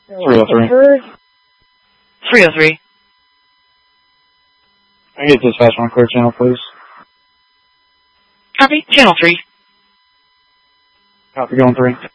303. 303. I get dispatch on clear channel, please. Copy. Channel 3. Copy, going 3.